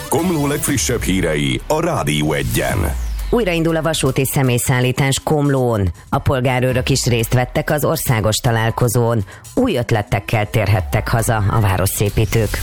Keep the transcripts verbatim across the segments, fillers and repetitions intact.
Komló legfrissebb hírei a Rádió Egyen. Újraindul a vasúti személyszállítás Komlón. A polgárőrök is részt vettek az országos találkozón. Új ötletekkel térhettek haza a városszépítők.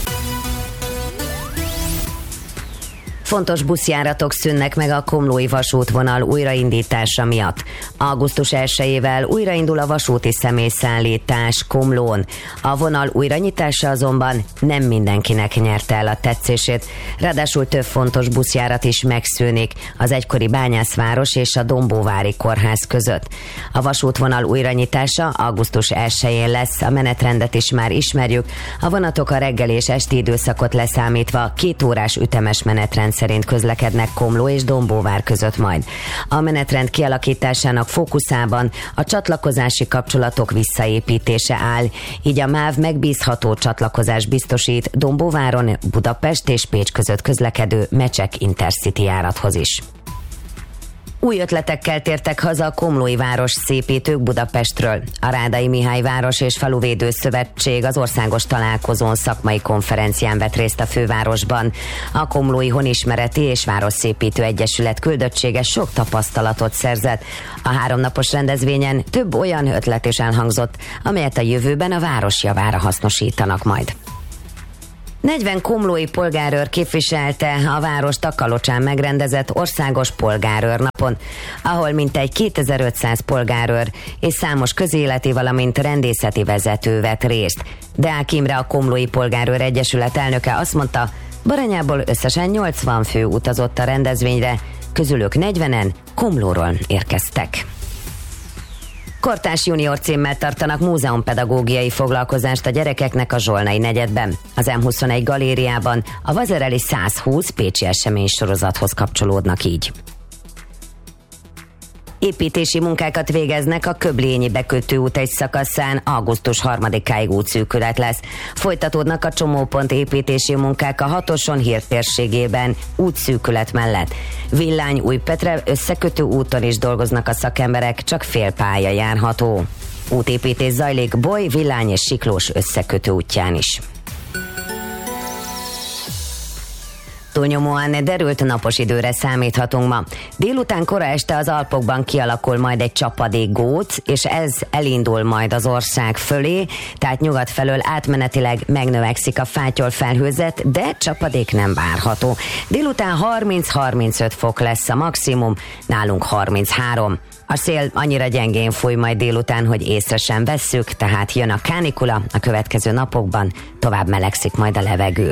Fontos buszjáratok szűnnek meg a komlói vasútvonal újraindítása miatt. augusztus elsejével újraindul a vasúti személyszállítás Komlón. A vonal újranyitása azonban nem mindenkinek nyerte el a tetszését. Ráadásul több fontos buszjárat is megszűnik az egykori Bányászváros és a Dombóvári kórház között. A vasútvonal újranyitása augusztus elsején lesz, a menetrendet is már ismerjük. A vonatok a reggel és esti időszakot leszámítva két órás ütemes menetrend szerint közlekednek Komló és Dombóvár között majd. A menetrend kialakításának fókuszában a csatlakozási kapcsolatok visszaépítése áll, így a MÁV megbízható csatlakozást biztosít Dombóváron Budapest és Pécs között közlekedő Mecsek Intercity járathoz is. Új ötletekkel tértek haza a komlói város szépítők Budapestről. A Rádai Mihály Város és Faluvédő Szövetség az országos találkozón szakmai konferencián vett részt a fővárosban. A Komlói Honismereti és Városszépítő Egyesület küldöttsége sok tapasztalatot szerzett. A háromnapos rendezvényen több olyan ötlet is elhangzott, amelyet a jövőben a város javára hasznosítanak majd. negyven komlói polgárőr képviselte a várost a Kalocsán megrendezett országos polgárőrnapon, ahol mintegy kétezer-ötszáz polgárőr és számos közéleti, valamint rendészeti vezető vett részt. Deák Imre, a Komlói Polgárőr Egyesület elnöke azt mondta, Baranyából összesen nyolcvan fő utazott a rendezvényre, közülük negyvenen Komlóról érkeztek. Kortárs junior címmel tartanak múzeumpedagógiai foglalkozást a gyerekeknek a Zsolnai negyedben. Az em huszonegy galériában a Vazereli százhúsz pécsi eseménysorozathoz kapcsolódnak így. Építési munkákat végeznek a Köblényi bekötőút egy szakaszán, augusztus harmadikáig útszűkület lesz. Folytatódnak a csomópont építési munkák a Hatoson hírtérségében útszűkület mellett. Villány Újpetre összekötő úton is dolgoznak a szakemberek, csak fél pálya járható. Útépítés zajlik Boly, Villány és Siklós összekötő útján is. Túlnyomóan derült napos időre számíthatunk ma. Délután kora este az Alpokban kialakul majd egy csapadékgóc, és ez elindul majd az ország fölé, tehát nyugat felől átmenetileg megnövekszik a fátyol felhőzet, de csapadék nem várható. Délután harminc-harmincöt fok lesz a maximum, nálunk harminchárom. A szél annyira gyengén fúj majd délután, hogy észre sem vesszük, tehát jön a kánikula, a következő napokban tovább melegszik majd a levegő.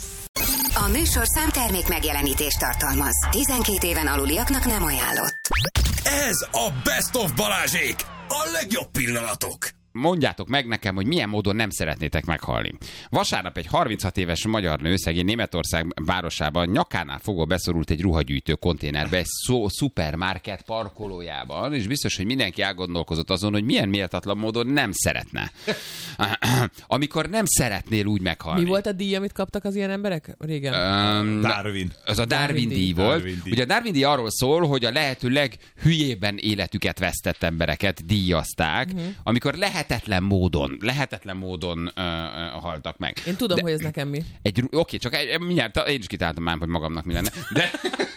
A műsorszám termék megjelenítést tartalmaz. tizenkét éven aluliaknak nem ajánlott. Ez a Best of Balázsék! A legjobb pillanatok! Mondjátok meg nekem, hogy milyen módon nem szeretnétek meghalni. Vasárnap egy harminchat éves magyar nő szegény Németország városában nyakánál fogva beszorult egy ruhagyűjtő konténerbe egy szó, szupermarket parkolójában, és biztos, hogy mindenki elgondolkozott azon, hogy milyen méltatlan módon nem szeretne. Amikor nem szeretnél úgy meghalni. Mi volt a díj, amit kaptak az ilyen emberek régen? Um, Darwin. Az a Darwin, Darwin díj volt. Darwin díj. Ugye a Darwin díj arról szól, hogy a lehető leghülyében életüket vesztett embereket díjazták, uh-huh. amikor lehet lehetetlen módon, lehetetlen módon uh, uh, haltak meg. Én tudom, de hogy ez nekem mi. Egy, oké, csak egy, mindjárt, én is kitáltam már, hogy magamnak mi lenne. De,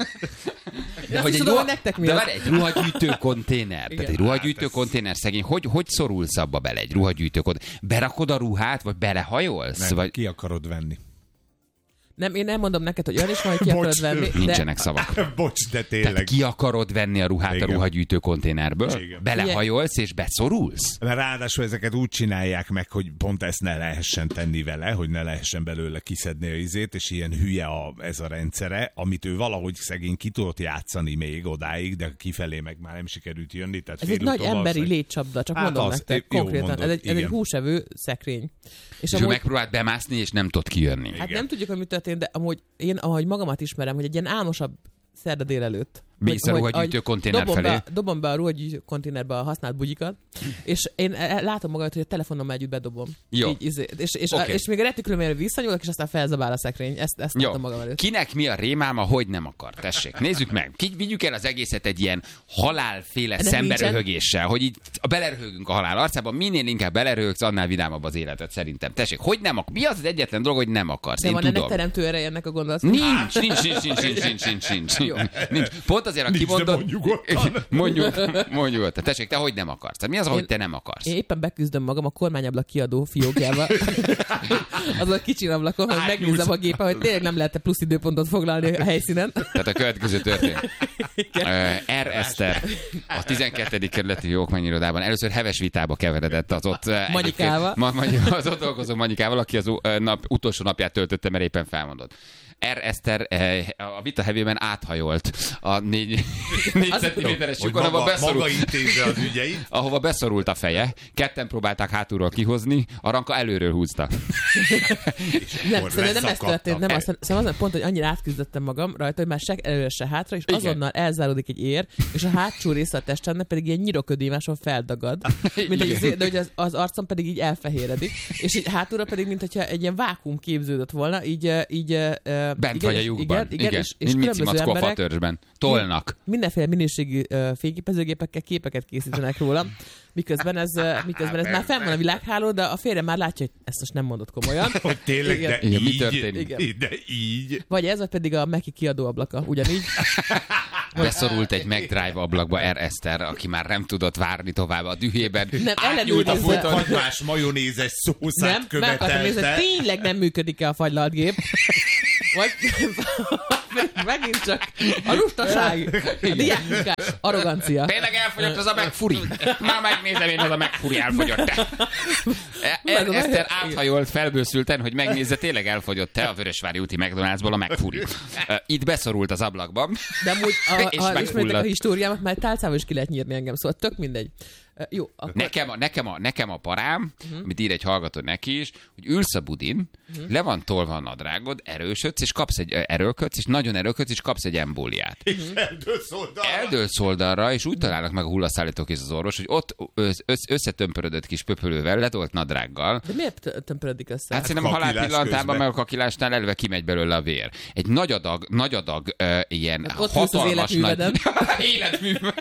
de, hogy egy, tudom, ruha, nektek de várj, egy ruhagyűjtő konténer. Igen. Tehát egy ruhagyűjtő konténer szegény, hogy, hogy szorulsz abba bele egy ruhagyűjtő konténer? Berakod a ruhát, vagy belehajolsz? Nem, vagy... ki akarod venni. Nem, én nem mondom neked, hogy olyan is van, hogy ki akarod venni. De... Nincsenek szavak. Bocs, de tényleg. Tehát ki akarod venni a ruhát igen. a ruhagyűjtő konténerből? Igen. Belehajolsz és beszorulsz? Mert ráadásul ezeket úgy csinálják meg, hogy pont ezt ne lehessen tenni vele, hogy ne lehessen belőle kiszedni a izét, és ilyen hülye a, ez a rendszere, amit ő valahogy szegény ki tudott játszani még odáig, de kifelé meg már nem sikerült jönni. Tehát ez egy nagy emberi létcsapda, csak hát mondom az, nektek konkrétan. Mondod, ez, egy, ez egy húsevő szekrény. És, és amúgy... ő megpróbált bemászni, és nem tudott kijönni. Hát igen. Nem tudjuk, hogy mi történt, de amúgy én, ahogy magamat ismerem, hogy egy ilyen álmosabb szerda délelőtt. Mész a ruhagyűjtő konténer dobom felé. Be, dobom be a ruhagyűjtő konténerbe a használt bugyikat, és én látom magamat, hogy a telefonommal együtt bedobom. Jó. Így, izé, és, és, Okay. a, és még a retikülömérő visszanyúlok, és aztán felzabál a szekrény. Ezt, ezt Jó. látom magam előtt. Kinek mi a rémáma, hogy nem akar? Tessék, nézzük meg. Ki, vigyük el az egészet egy ilyen halálféle Ennek szemberöhögéssel, hogy így beleröhögünk a halál arcában, minél inkább beleröhögsz, annál vidámabb az életed szerintem. Tessék, hogy nem akar? Mi az az egyetlen dolog, hogy nem akarsz? De Én van tudom. ennek teremtő ereje ennek a gondolat? Nincs, nincs, nincs, nincs, nincs, nincs, nincs, nincs, nincs, nincs. Pont azért, a Nincs, de kimondott... mondj nyugodtan. Mondjuk, mondjuk nyugodtan. Tessék, te hogy nem akarsz? Tehát mi az, hogy te nem akarsz? Én éppen beküzdöm magam a kormányablak kiadó fiókjával. Az a kicsi ablakon, hogy megnézem a gépen, hogy tényleg nem lehet plusz időpontot foglalni a helyszínen. Tehát a következő történt. R. Eszter a tizenkettedik kerületi jókmányirodában először heves vitába keveredett az ott... Manyikával. Ma, az ott dolgozó Manyikával, aki az nap, utolsó napját töltötte, mert éppen felmondott. R. Eszter a vita hevében áthajolt a négy, négy centiméteres lyukon, ahova beszorult, maga intézze az ügyeit. ahova beszorult a feje. Ketten próbálták hátulról kihozni, a Ranka előről húzta. Nem, szerintem nem ez történt, nem azt, szerintem az pont, hogy annyira átküzdöttem magam rajta, hogy már se előre, se hátra, és Igen. azonnal elzáródik egy ér, és a hátsó része a testemnek pedig ilyen nyiroködémáson feldagad, mint egy, de hogy az, az arcom pedig így elfehéredik, és így hátulra pedig, mint hogyha egy ilyen vákum képződött volna, így, így Bent igen, vagy a lyukban. Igen, igen, igen. és, és Mint különböző Mici Mackó a emberek fatörzsben. Tolnak. mindenféle minőségű uh, fényképezőgépekkel képeket készítenek róla, miközben ez, uh, miközben ez már fenn van a világháló, de a férjem már látja, hogy ezt most nem mondott komolyan. Hogy tényleg, Igen. de Igen, mi így, történik? Igen. de így. Vagy ez, vagy pedig a Meki kiadó ablaka, ugyanígy. Beszorult egy McDrive ablakba R. Eszter, aki már nem tudott várni tovább a dühében. Nem, Átnyúlt a ellenőrizze. futon. Hagymás majonézes szószát Nem, meg akartam nézni, hogy követelte. tényleg nem működik-e a fagylalt gép. Vagy megint csak a lustaság, a diákmunkás, arrogancia. Tényleg elfogyott az a megfuri? Na, megnézem én, az a megfuri elfogyott-e. Meg- Eszter áthajolt felbőszülten, hogy megnézze, tényleg elfogyott-e a Vörösvári úti McDonald'sból a megfuri. Itt beszorult az ablakba. De amúgy, És a, ha ismeritek a megfulladt. históriámat, már tálcával is ki lehet nyírni engem, szóval tök mindegy. Uh, jó, akkor... Nekem a, nekem a, nekem a parám, uh-huh. amit ír egy hallgató neki is, hogy ülsz a budin, uh-huh. le van tolva a nadrágod, erősödsz, és kapsz egy erőlködsz, és nagyon erőlködsz, és kapsz egy embóliát. És eldőlsz oldalra. Eldőlsz oldalra, és úgy találnak meg a hullaszállítók és az orvos, hogy ott össz, összetömpörödött kis pöpölővel, letolt nadrággal. De miért t- tömpörödik össze? Hát szerintem a halál Kakilás pillanatában, közben. meg a kakilásnál elve kimegy belőle a vér. Egy nagy adag, nagy adag uh, ilyen Hát ott húsz az hatalmas nagy... életművedem. életművem.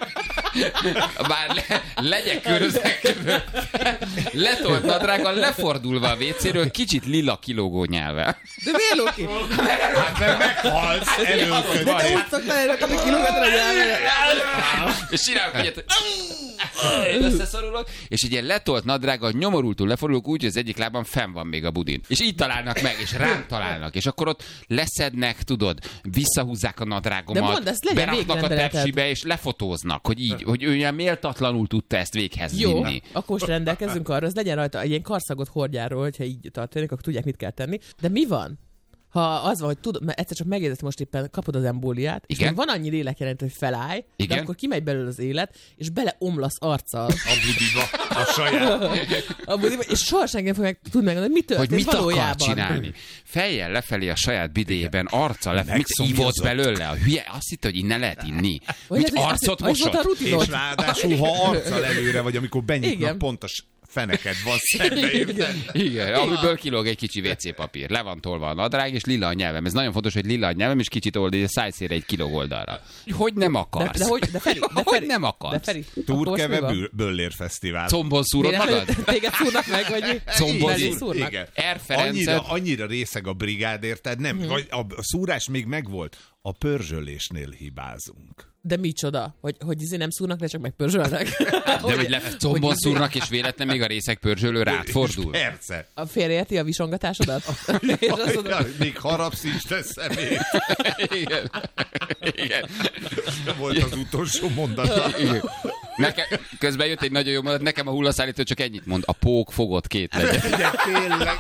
Bár le, legyek körözek között. Letolt nadrággal, lefordulva a vécéről, kicsit lila kilógó nyelve. De miért Loki? Hát mert meghalsz előködni. De te úgy szoktál elrakni kilométerre nyelvére. És csinálok egyet, hogy összeszorulok, és egy ilyen letolt nadrággal nyomorultul lefordulok úgy, hogy az egyik lábam fenn van még a budin. És így találnak meg, és rám találnak, és akkor ott leszednek, tudod, visszahúzzák a De nadrágomat, mondd, ezt legyen beraknak a végrendeleted. tepsibe, és lefotóznak, hogy így, hogy ő ilyen méltatlanul tudta ezt véghez Jó, vinni. akkor most rendelkezzünk arra, az legyen rajta egy ilyen karszagot hordjáról, hogyha így történik, akkor tudják, mit kell tenni. De mi van? Ha az van, hogy tudod, mert egyszer csak megérzed, most éppen kapod az embóliát, és Igen. még van annyi lélekjelent, hogy felállj, Igen. de akkor kimegy belőle az élet, és beleomlasz arccal A budiba, a saját. a budiba, és soha senki nem fog meg tudni megmondani, hogy mi történt Hogy mit valójában. akar csinálni. Fejjel lefelé a saját bidéjében, arccal lefelé. Mit Megszomjazott. ívott belőle? A hülye azt hitte, hogy innen lehet inni. Vagy Mit lehet, hogy arcot azt- az volt a mosott? rutinod. És ráadásul, ha arccal előre vagy, amikor benyitnak, Igen. pont a s- feneked van szembe, érted? Igen, amiből kilóg egy kicsi vé cé papír. Le van tolva a nadrág, és lila a nyelvem. Ez nagyon fontos, hogy lila a nyelvem, és kicsit oldani a szájszére egy kiló oldalra. Hogy nem De, akarsz? de, hogy, de Feri, de Hogy Feri, nem akarsz? De Feri, akkor most mi Túrkeve van? Bül- Böllér Fesztivál. Combon szúrod Miért magad? nem- Téged szúrnak meg, vagy Combon belé szúr- szúrnak? Igen. R. Ferencet- Annyira, annyira részeg a brigád, érted? Nem, Mhm. vagy a, a szúrás még megvolt. A pörzsölésnél hibázunk. De micsoda? Hogy, hogy izé nem szúrnak le, csak megpörzsölnek? De hogy le, combon Hogy- szúrnak, és véletlen még a részeg pörzsölő rád fordul. Persze. A félreérti a visongatásodat? És azt mondod, Jaj, még harapsz is, te szemét. Igen. Igen. Volt az utolsó mondat. Igen. Nekem, közben jött egy nagyon jó mondat, nekem a hullaszállító csak ennyit mond, a pók fogott két legyen. De tényleg.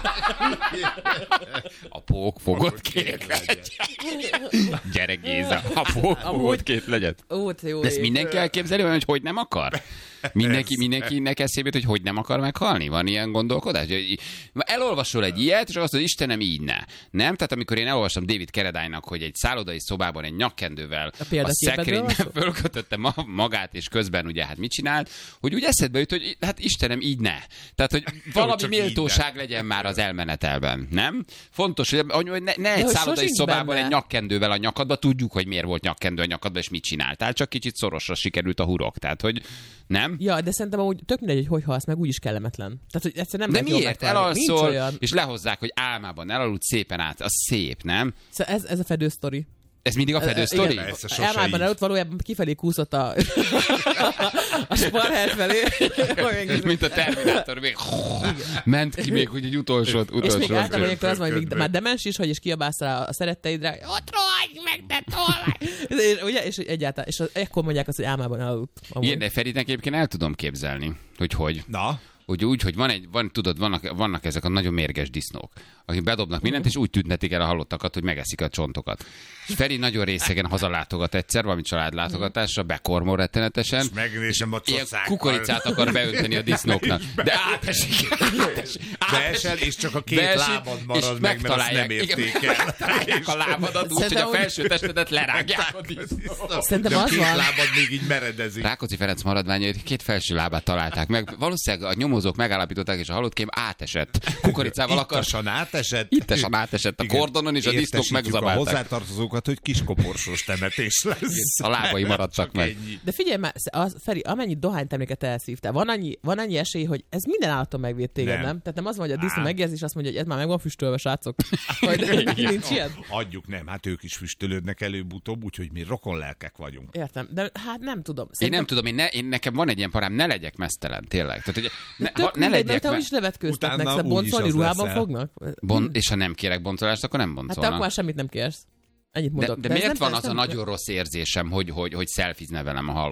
A pók fogott két legyen. Gyere Géza, a pók fogott két legyen. ó, te jó De ezt ég. mindenki elképzeli, hogy hogy nem akar? Mindenki, mindenkinek eszébe, hogy hogy nem akar meghalni? Van ilyen gondolkodás? Elolvasol egy ilyet, és azt mondod, Istenem, így ne. Nem? Tehát amikor én elolvastam David Carradine-nak, hogy egy szállodai szobában egy nyakkendővel a, a szekrényben fölkötötte magát, és közben ugye hát mit csinált, hogy úgy eszedbe jut, hogy hát Istenem, így ne. Tehát, hogy valami méltóság legyen már az elmenetelben, nem? Fontos, hogy ne, ne egy szállodai szobában benne. Egy nyakkendővel a nyakadba, tudjuk, hogy miért volt nyakkendő a nyakadba, és mit csináltál, csak kicsit szorosra sikerült a hurok. Tehát, hogy nem? Ja, de szerintem amúgy tök mindegy, hogy hogy halsz meg, úgyis kellemetlen. Tehát, hogy egyszerűen nem de miért? Elalszol, és lehozzák, hogy álmában elaludt szépen át. Az szép, nem? Szóval ez, ez a fedő sztori. Ez mindig a fedő sztori? Elmában előtt valójában kifelé kúszott a, a sparhely felé. Mint a Terminátor, még ment ki még, hogy egy utolsót, utolsót. És még általában ilyenkor az majd még már demens is, hogy és kiabálsz rá a szeretteidre, ott rohagy meg, de tolvaj! Ugye? És egyáltalán, és ekkor mondják azt, hogy álmában elaludt. Igen, de Feritnek egyébként el tudom képzelni, hogy hogy. Na? Úgy, úgy, hogy van egy, van, tudod, vannak, vannak ezek a nagyon mérges disznók, akik bedobnak mindent, és úgy tüntetik el a halottakat, hogy megeszik a csontokat. És Feri nagyon részegen hazalátogat egyszer, valami családlátogatásra, bekormol rettenetesen. És megnézem a ilyen kukoricát akar beönteni a disznóknak. De átesik. átesik Beesel, és csak a két beesik, lábad marad meg, mert azt nem értékel. Megtalálják a lábadat úgy, hogy a felső testedet lerágják a disznók. Szerintem de a az két van. lábad még így meredezik. Rákóczi Ferenc maradványait két felső lábát találták meg. Valószínűleg a nyomozók megállapították, és a halott kém átesett. Kukoricával akar. Ittasan átesett. Ittasan átesett a kordonon, és a disznók megzabálták. A hozzátartozókat, hogy kiskoporsos temetés lesz. A lábai maradtak meg. Ennyi. De figyelj már, az, Feri, amennyi dohányterméket elszívtál, van annyi, van annyi esély, hogy ez minden állaton megvéd téged, nem? nem? Tehát nem az van, hogy a disznó megjelzi, és azt mondja, hogy ez már meg van füstölve, srácok. Hogy nincs ilyen? Adjuk, nem, hát ők is füstölődnek előbb-utóbb, úgyhogy mi rokonlelkek vagyunk. Értem, de hát nem tudom. Szerintem... Én nem tudom, én, ne, én nekem van egy ilyen parám, ne legyek meztelen, tényleg. Tehát, hogy ne, ha, ne legyek te is levetkőztetnek, szóval boncolni ruhában fognak? Bon, és ha nem kérek boncolást, akkor nem boncolnak. Hát te akkor már semmit nem kérsz. Ennyit mondok. De, de, de miért van az a nagyon rossz érzésem, hogy, hogy, hogy szelfizne velem a